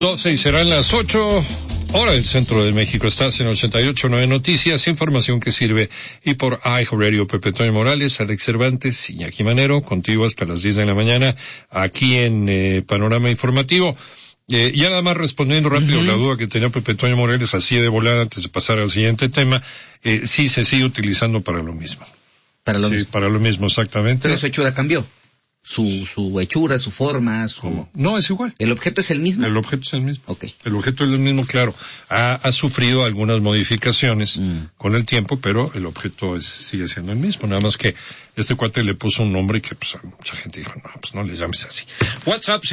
12 y serán las 8, hora del centro de México. Estás en 88.9 Noticias, información que sirve. Y por iHeartRadio, Pepe Toño Morales, Alex Cervantes, Iñaki Manero, contigo hasta las 10 de la mañana, aquí en Panorama Informativo. Ya nada más respondiendo rápido la duda que tenía Pepe Toño Morales, así de volada, antes de pasar al siguiente tema, sí se sigue utilizando para lo mismo. Para lo mismo, exactamente. Pero su hechura cambió. Su hechura, su forma, No, es igual. ¿El objeto es el mismo? El objeto es el mismo. Okay. El objeto es el mismo, claro. Ha sufrido algunas modificaciones con el tiempo, pero el objeto sigue siendo el mismo. Nada más que este cuate le puso un nombre que pues mucha gente dijo, no le llames así. WhatsApp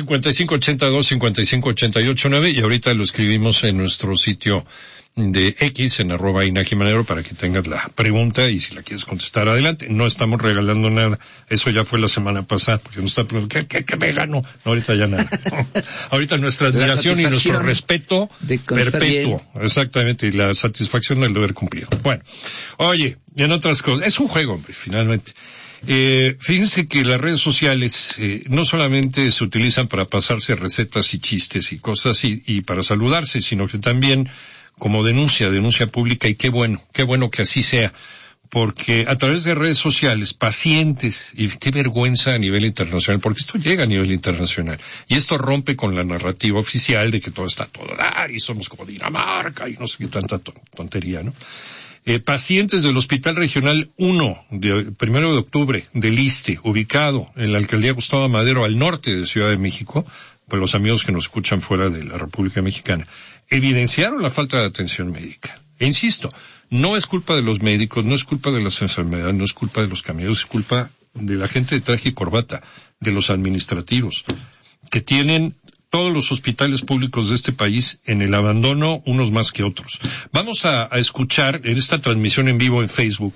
5582-5588-9 y ahorita lo escribimos en nuestro sitio de X en @Iñaki Manero para que tengas la pregunta y si la quieres contestar adelante. No estamos regalando nada. Eso ya fue la semana pasada porque nos está preguntando ¿qué me gano? No, ahorita ya nada. Ahorita nuestra admiración y nuestro respeto perpetuo. Exactamente, y la satisfacción del deber cumplido. Bueno, oye, y en otras cosas, es un juego, hombre, finalmente. Fíjense que las redes sociales no solamente se utilizan para pasarse recetas y chistes y cosas y para saludarse, sino que también como denuncia pública, y qué bueno que así sea, porque a través de redes sociales, pacientes, y qué vergüenza a nivel internacional, porque esto llega a nivel internacional, y esto rompe con la narrativa oficial de que todo está todo dar, y somos como Dinamarca, y no sé qué tanta tontería, ¿no? Pacientes del Hospital Regional 1, de 1 de octubre, del ISSSTE, ubicado en la alcaldía Gustavo Madero, al norte de Ciudad de México, pues los amigos que nos escuchan fuera de la República Mexicana, evidenciaron la falta de atención médica. E insisto, no es culpa de los médicos, no es culpa de las enfermedades, no es culpa de los camioneros, es culpa de la gente de traje y corbata, de los administrativos, que tienen todos los hospitales públicos de este país en el abandono, unos más que otros. Vamos a escuchar en esta transmisión en vivo en Facebook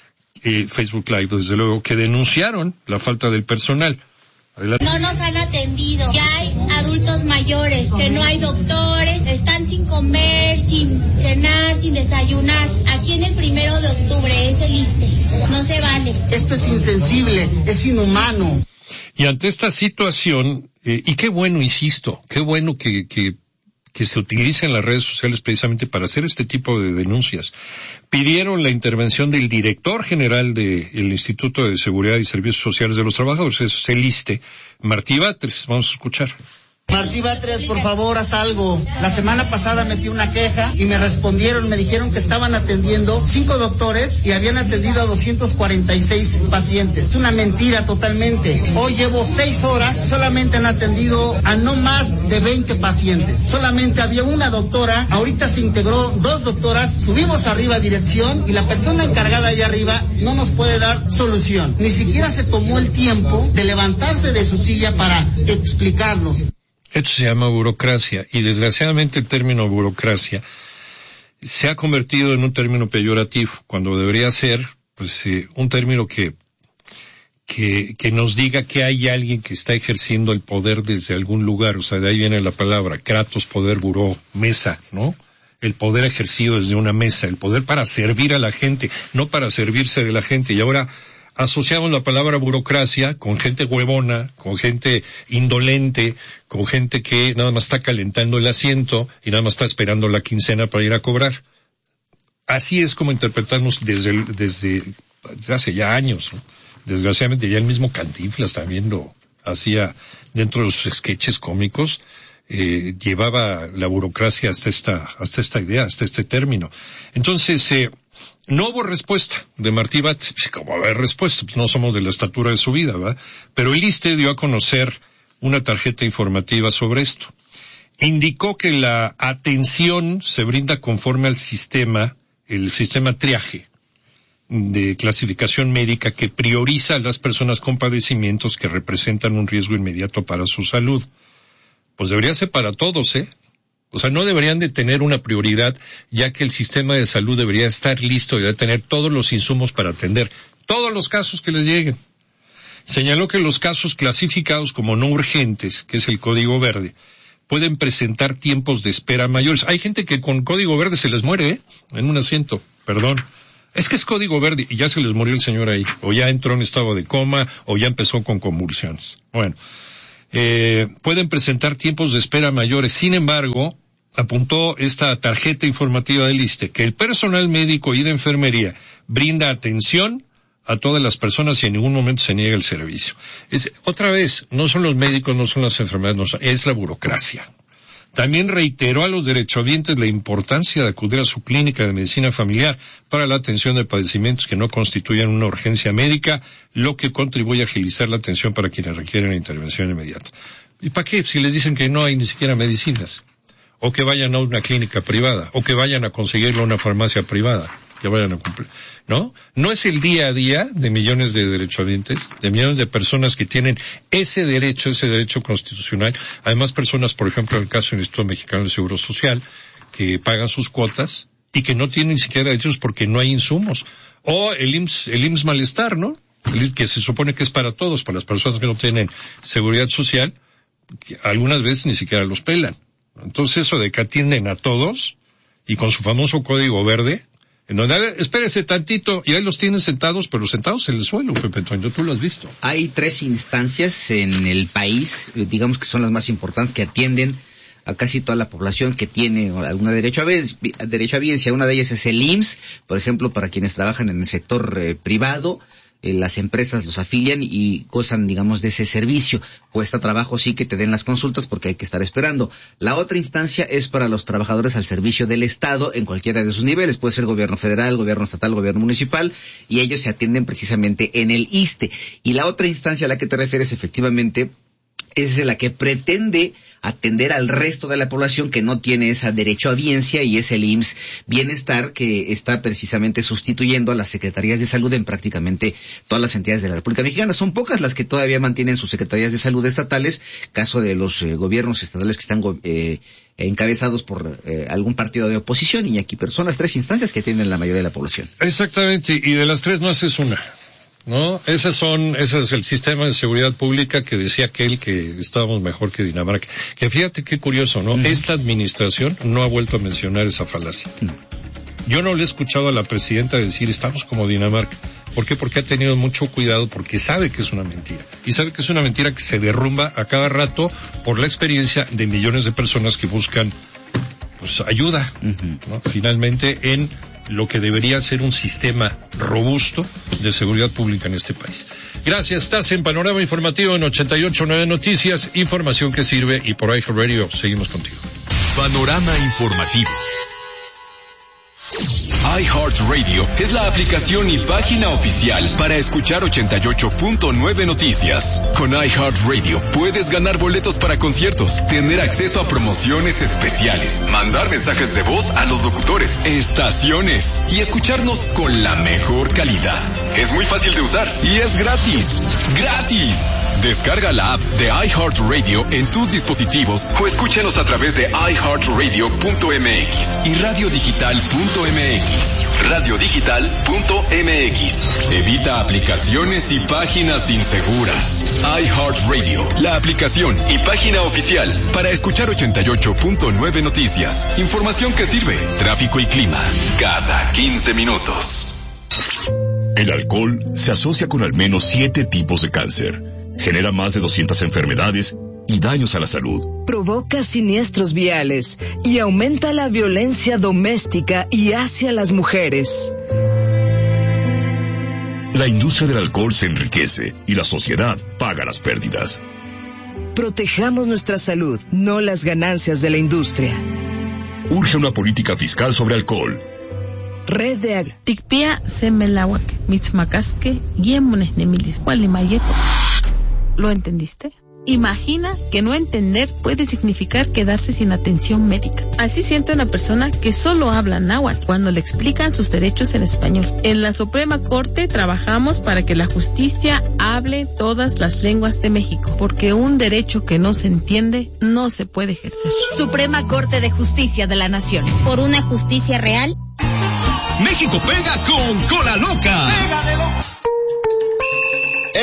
Live, desde luego, que denunciaron la falta del personal. Adelante. No nos han atendido, ya hay adultos mayores, que no hay doctores, están sin comer, sin cenar, sin desayunar. Aquí en el 1 de octubre es el ISSSTE, no se vale. Esto es insensible, es inhumano. Y ante esta situación, y qué bueno, insisto, qué bueno que se utilicen las redes sociales precisamente para hacer este tipo de denuncias. Pidieron la intervención del director general del Instituto de Seguridad y Servicios Sociales de los Trabajadores, es el ISSSTE, Martí Batres. Vamos a escuchar. Martí Batres, por favor, haz algo. La semana pasada metí una queja y me respondieron, me dijeron que estaban atendiendo 5 doctores y habían atendido a 246 pacientes. Es una mentira totalmente. Hoy llevo 6 horas, solamente han atendido a no más de 20 pacientes. Solamente había una doctora, ahorita se integró 2 doctoras, subimos arriba a dirección y la persona encargada allá arriba no nos puede dar solución. Ni siquiera se tomó el tiempo de levantarse de su silla para explicarnos. Esto se llama burocracia, y desgraciadamente el término burocracia se ha convertido en un término peyorativo, cuando debería ser, pues, un término que nos diga que hay alguien que está ejerciendo el poder desde algún lugar. O sea, de ahí viene la palabra, kratos, poder, buró, mesa, ¿no? El poder ejercido desde una mesa, el poder para servir a la gente, no para servirse de la gente. Y ahora asociamos la palabra burocracia con gente huevona, con gente indolente, con gente que nada más está calentando el asiento y nada más está esperando la quincena para ir a cobrar. Así es como interpretamos desde hace ya años, ¿no? Desgraciadamente ya el mismo Cantinflas también lo hacía dentro de sus sketches cómicos, llevaba la burocracia hasta esta idea, hasta este término. Entonces, no hubo respuesta de Martí Batres. ¿Cómo va a haber respuesta? Pues no somos de la estatura de su vida, ¿verdad? Pero el ISSSTE dio a conocer una tarjeta informativa sobre esto. Indicó que la atención se brinda conforme al el sistema triaje de clasificación médica que prioriza a las personas con padecimientos que representan un riesgo inmediato para su salud. Pues debería ser para todos, ¿eh? O sea, no deberían de tener una prioridad, ya que el sistema de salud debería estar listo y debe tener todos los insumos para atender todos los casos que les lleguen. Señaló que los casos clasificados como no urgentes, que es el código verde, pueden presentar tiempos de espera mayores. Hay gente que con código verde se les muere, en un asiento, perdón. Es que es código verde y ya se les murió el señor ahí, o ya entró en estado de coma, o ya empezó con convulsiones. Bueno, pueden presentar tiempos de espera mayores. Sin embargo, apuntó esta tarjeta informativa del ISSSTE que el personal médico y de enfermería brinda atención a todas las personas y en ningún momento se niega el servicio. Otra vez, no son los médicos, no son las enfermeras, es la burocracia. También reiteró a los derechohabientes la importancia de acudir a su clínica de medicina familiar para la atención de padecimientos que no constituyan una urgencia médica, lo que contribuye a agilizar la atención para quienes requieren intervención inmediata. ¿Y para qué? Si les dicen que no hay ni siquiera medicinas. O que vayan a una clínica privada, o que vayan a conseguirlo a una farmacia privada, que vayan a cumplir, ¿no? No es el día a día de millones de derechohabientes, de millones de personas que tienen ese derecho constitucional. Además, personas, por ejemplo, en el caso del Instituto Mexicano del Seguro Social, que pagan sus cuotas y que no tienen ni siquiera derechos porque no hay insumos. O el IMSS Malestar, ¿no? Que se supone que es para todos, para las personas que no tienen seguridad social, que algunas veces ni siquiera los pelan. Entonces eso de que atienden a todos y con su famoso código verde, en donde, a ver, espérese tantito, y ahí los tienen sentados, pero sentados en el suelo, Pepe Toño, tú lo has visto. Hay 3 instancias en el país, digamos que son las más importantes, que atienden a casi toda la población que tiene alguna derechohabiencia. Una de ellas es el IMSS, por ejemplo, para quienes trabajan en el sector privado. Las empresas los afilian y gozan, digamos, de ese servicio. Cuesta trabajo sí que te den las consultas porque hay que estar esperando. La otra instancia es para los trabajadores al servicio del Estado en cualquiera de sus niveles. Puede ser gobierno federal, gobierno estatal, gobierno municipal, y ellos se atienden precisamente en el ISSSTE. Y la otra instancia a la que te refieres, efectivamente, es la que pretende atender al resto de la población que no tiene esa derechohabiencia, y es el IMSS Bienestar, que está precisamente sustituyendo a las secretarías de salud en prácticamente todas las entidades de la República Mexicana. Son pocas las que todavía mantienen sus secretarías de salud estatales, caso de los gobiernos estatales que están encabezados por algún partido de oposición, y aquí son las 3 instancias que tienen la mayoría de la población. Exactamente, y de las 3 no haces una. ¿No? Ese es el sistema de seguridad pública que decía aquel que estábamos mejor que Dinamarca. Que fíjate qué curioso, ¿no? Esta administración no ha vuelto a mencionar esa falacia. Yo no le he escuchado a la presidenta decir estamos como Dinamarca. ¿Por qué? Porque ha tenido mucho cuidado, porque sabe que es una mentira. Y sabe que es una mentira que se derrumba a cada rato por la experiencia de millones de personas que buscan, pues, ayuda, ¿no? Finalmente, en lo que debería ser un sistema robusto de seguridad pública en este país. Gracias, estás en Panorama Informativo en 88.9 Noticias, información que sirve, y por iHeartRadio seguimos contigo. Panorama Informativo. iHeartRadio es la aplicación y página oficial para escuchar 88.9 Noticias. Con iHeartRadio puedes ganar boletos para conciertos, tener acceso a promociones especiales, mandar mensajes de voz a los locutores, estaciones y escucharnos con la mejor calidad. Es muy fácil de usar y es gratis. ¡Gratis! Descarga la app de iHeartRadio en tus dispositivos o escúchanos a través de iHeartRadio.mx y radiodigital.mx. Radiodigital.mx. Evita aplicaciones y páginas inseguras. iHeartRadio, la aplicación y página oficial para escuchar 88.9 Noticias. Información que sirve. Tráfico y clima cada 15 minutos. El alcohol se asocia con al menos 7 tipos de cáncer. Genera más de 200 enfermedades y daños a la salud. Provoca siniestros viales y aumenta la violencia doméstica y hacia las mujeres. La industria del alcohol se enriquece y la sociedad paga las pérdidas. Protejamos nuestra salud, no las ganancias de la industria. Urge una política fiscal sobre alcohol. Red de Tikpia semelawak, mitzmacasque, guiemones nemilis, gualimayeto. ¿Lo entendiste? Imagina que no entender puede significar quedarse sin atención médica. Así siente una persona que solo habla náhuatl cuando le explican sus derechos en español. En la Suprema Corte trabajamos para que la justicia hable todas las lenguas de México, porque un derecho que no se entiende no se puede ejercer. Suprema Corte de Justicia de la Nación. Por una justicia real. México pega con Cola Loca.